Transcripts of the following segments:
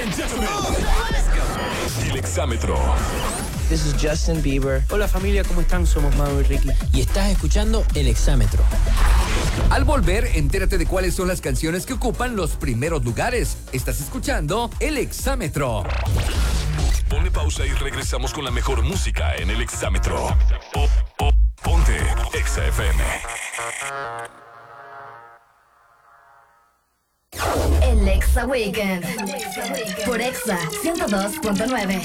and gentlemen, el exámetro. This is Justin Bieber. Hola familia, ¿cómo están? Somos Mau y Ricky. Y estás escuchando El Exámetro. Al volver, entérate de cuáles son las canciones que ocupan los primeros lugares. Estás escuchando El Exámetro. Ponle pausa y regresamos con la mejor música en El Exámetro. Ponte Exa FM. El Exa Weekend. Por Exa 102.9.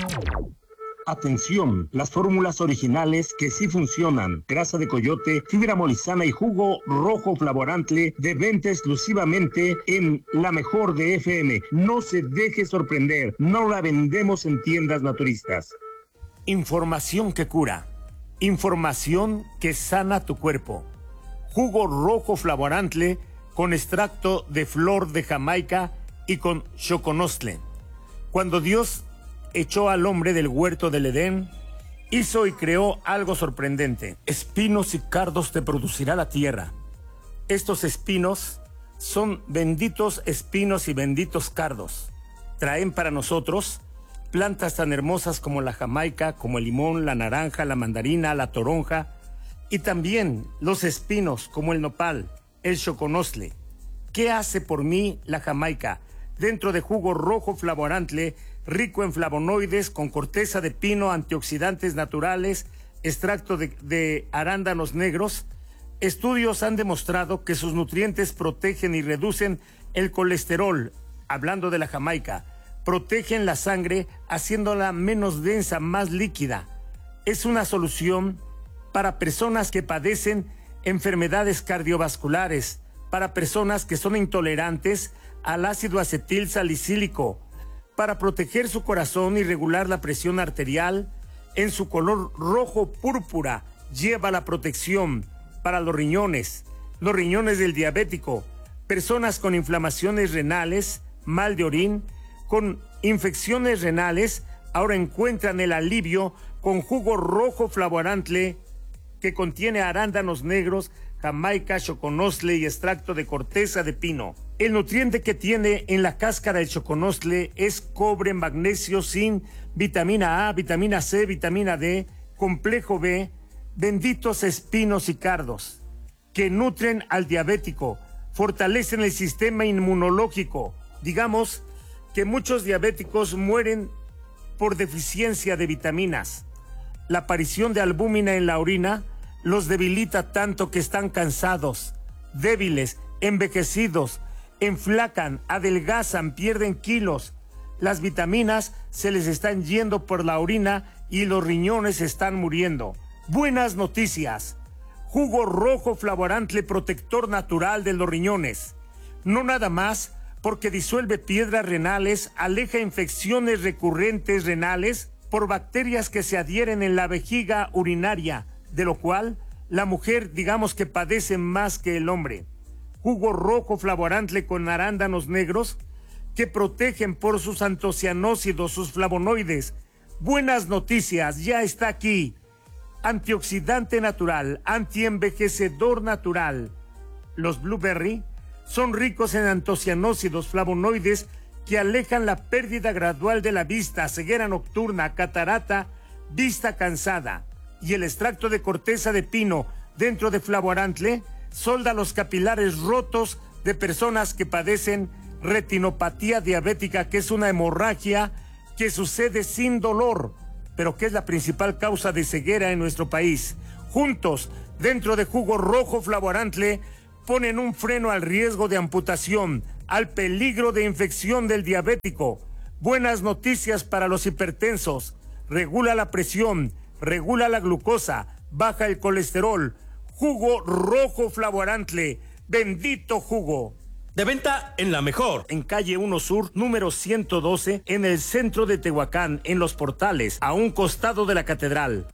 Atención, las fórmulas originales que sí funcionan. Grasa de coyote, fibra molizana y jugo rojo flavorante de venta exclusivamente en La Mejor de FM. No se deje sorprender, no la vendemos en tiendas naturistas. Información que cura. Información que sana tu cuerpo. Jugo rojo flavorante con extracto de flor de Jamaica y con choconostle. Cuando Dios echó al hombre del huerto del Edén, hizo y creó algo sorprendente. Espinos y cardos te producirá la tierra. Estos espinos son benditos espinos y benditos cardos. Traen para nosotros plantas tan hermosas como la jamaica, como el limón, la naranja, la mandarina, la toronja, y también los espinos como el nopal, el choconostle. ¿Qué hace por mí la jamaica? Dentro de jugo rojo flavorante, rico en flavonoides, con corteza de pino, antioxidantes naturales, extracto de arándanos negros. Estudios han demostrado que sus nutrientes protegen y reducen el colesterol, hablando de la jamaica, protegen la sangre haciéndola menos densa, más líquida. Es una solución para personas que padecen enfermedades cardiovasculares, para personas que son intolerantes al ácido acetil salicílico, para proteger su corazón y regular la presión arterial. En su color rojo púrpura lleva la protección para los riñones del diabético, personas con inflamaciones renales, mal de orín, con infecciones renales, ahora encuentran el alivio con jugo rojo flavorante que contiene arándanos negros, jamaica, choconostle y extracto de corteza de pino. El nutriente que tiene en la cáscara del choconostle es cobre, magnesio, zinc, vitamina A, vitamina C, vitamina D, complejo B, benditos espinos y cardos, que nutren al diabético, fortalecen el sistema inmunológico. Digamos que muchos diabéticos mueren por deficiencia de vitaminas. La aparición de albúmina en la orina los debilita tanto que están cansados, débiles, envejecidos, enflacan, adelgazan, pierden kilos. Las vitaminas se les están yendo por la orina y los riñones están muriendo. Buenas noticias. Jugo rojo flavorante protector natural de los riñones. No nada más porque disuelve piedras renales, aleja infecciones recurrentes renales por bacterias que se adhieren en la vejiga urinaria, de lo cual la mujer, digamos que padece más que el hombre. Jugo rojo flavorante con arándanos negros que protegen por sus antocianócidos, sus flavonoides. Buenas noticias, ya está aquí. Antioxidante natural, antienvejecedor natural. Los blueberry son ricos en antocianócidos, flavonoides que alejan la pérdida gradual de la vista, ceguera nocturna, catarata, vista cansada. Y el extracto de corteza de pino dentro de flavorante solda los capilares rotos de personas que padecen retinopatía diabética, que es una hemorragia que sucede sin dolor, pero que es la principal causa de ceguera en nuestro país. Juntos, dentro de jugo rojo flavorante, ponen un freno al riesgo de amputación, al peligro de infección del diabético. Buenas noticias para los hipertensos. Regula la presión, regula la glucosa, baja el colesterol. Jugo rojo flavorante, bendito jugo. De venta en La Mejor. En calle 1 Sur, número 112, en el centro de Tehuacán, en Los Portales, a un costado de la catedral.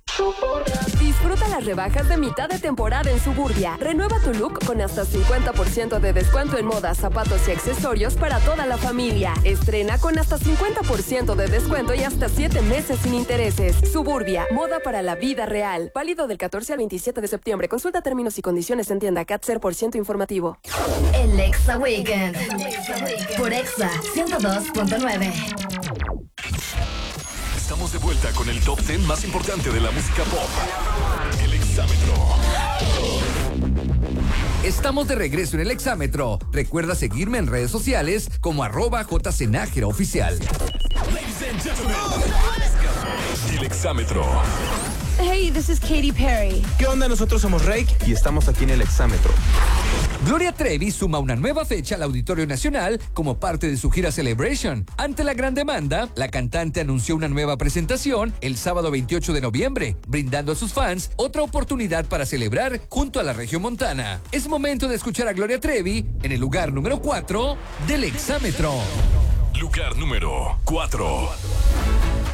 Disfruta las rebajas de mitad de temporada en Suburbia. Renueva tu look con hasta 50% de descuento en modas, zapatos y accesorios para toda la familia. Estrena con hasta 50% de descuento y hasta 7 meses sin intereses. Suburbia, moda para la vida real. Válido del 14 al 27 de septiembre. Consulta términos y condiciones en tienda CAT 0% informativo. El Exa Weekend. Por Exa 102.9. Estamos de vuelta con el top 10 más importante de la música pop. El Exámetro. Estamos de regreso en el Exámetro. Recuerda seguirme en redes sociales como @jcenajeraoficial. Ladies and gentlemen, el Exámetro. Hey, this is Katy Perry. ¿Qué onda? Nosotros somos Rake y estamos aquí en el Exámetro. Gloria Trevi suma una nueva fecha al Auditorio Nacional como parte de su gira Celebration. Ante la gran demanda, la cantante anunció una nueva presentación el sábado 28 de noviembre, brindando a sus fans otra oportunidad para celebrar junto a la Regiomontana. Es momento de escuchar a Gloria Trevi en el lugar número 4 del Exámetro. Lugar número 4.